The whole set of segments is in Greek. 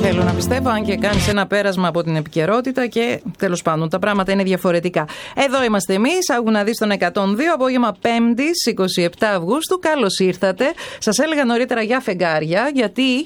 Θέλω να πιστεύω, αν και κάνεις ένα πέρασμα από την επικαιρότητα και τέλος πάντων τα πράγματα είναι διαφορετικά. Εδώ είμαστε εμείς, άκου να δεις τον 102, απόγευμα 5ης 27 Αυγούστου. Καλώς ήρθατε. Σας έλεγα νωρίτερα για φεγγάρια, γιατί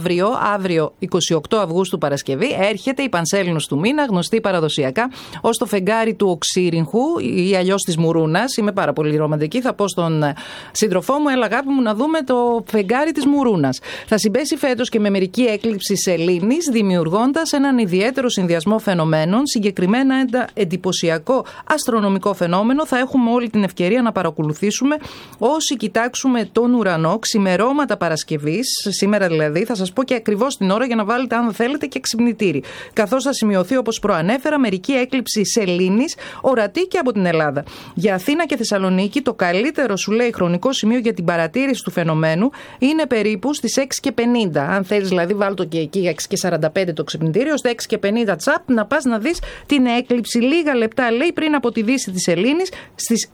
αύριο 28 Αυγούστου Παρασκευή έρχεται η Πανσέλινος του μήνα, γνωστή παραδοσιακά ως το φεγγάρι του Οξύριγχου ή αλλιώς της Μουρούνας. Είμαι πάρα πολύ ρομαντική, θα πω στον σύντροφό μου, έλα αγάπη μου να δούμε το φεγγάρι της Μουρούνας. Θα συμπέσει φέτος και με μερική έκλειψη σελήνης, δημιουργώντας έναν ιδιαίτερο συνδυασμό φαινομένων, συγκεκριμένα ένα εντυπωσιακό αστρονομικό φαινόμενο. Θα έχουμε όλη την ευκαιρία να παρακολουθήσουμε όσοι κοιτάξουμε τον ουρανό ξημερώματα Παρασκευής, σήμερα δηλαδή. Θα σας πω και ακριβώς την ώρα για να βάλετε, αν θέλετε, και ξυπνητήρι. Καθώς θα σημειωθεί, όπως προανέφερα, μερική έκλειψη σελήνης, ορατή και από την Ελλάδα. Για Αθήνα και Θεσσαλονίκη, το καλύτερο, σου λέει, χρονικό σημείο για την παρατήρηση του φαινομένου είναι περίπου στις 6:50. Αν θέλεις, δηλαδή, βάλ' το και εκεί 6:45 το ξυπνητήριο, ώστε 6:50 τσαπ να πας να δεις την έκλειψη. Λίγα λεπτά, λέει, πριν από τη δύση της σελήνης, στις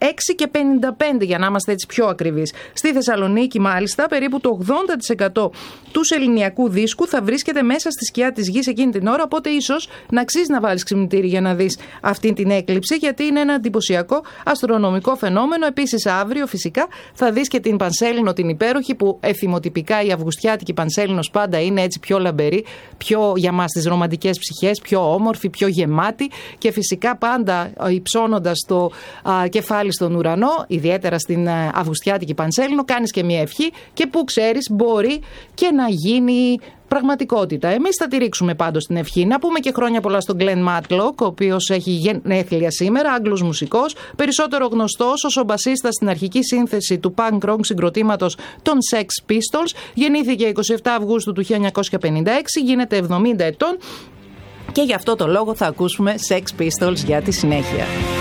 6:55, για να είμαστε έτσι πιο ακριβείς. Στη Θεσσαλονίκη, μάλιστα, περίπου το 80% του ελληνιακού δίσκου θα βρίσκεται μέσα στη σκιά της γης εκείνη την ώρα, οπότε ίσως να αξίζει να βάλεις ξυπνητήρι για να δεις αυτή την έκλειψη, γιατί είναι ένα εντυπωσιακό αστρονομικό φαινόμενο. Επίσης, αύριο φυσικά θα δεις και την Πανσέλινο την υπέροχη, που εθιμοτυπικά η αυγουστιάτικη Πανσέλινος πάντα είναι έτσι πιο λαμπερή, πιο για μας τις ρομαντικές ψυχές, πιο όμορφη, πιο γεμάτη και φυσικά πάντα υψώνοντας το κεφάλι στον ουρανό, ιδιαίτερα στην αυγουστιάτικη Πανσέλινο, κάνεις και μια ευχή και που ξέρεις μπορεί και να γίνει πραγματικότητα. Εμείς θα τη ρίξουμε πάντως την ευχή. Να πούμε και χρόνια πολλά στον Glenn Matlock, ο οποίος έχει γενέθλια σήμερα, Άγγλος μουσικός, περισσότερο γνωστός ως ο μπασίστας στην αρχική σύνθεση του punk rock συγκροτήματος των Sex Pistols. Γεννήθηκε 27 Αυγούστου του 1956, γίνεται 70 ετών και γι' αυτό το λόγο θα ακούσουμε Sex Pistols για τη συνέχεια.